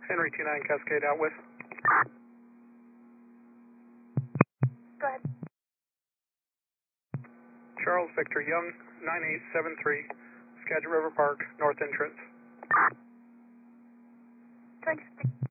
Henry 29 Cascade out with. Go ahead. Charles Victor Young 9873, Skagit River Park, north entrance. 26.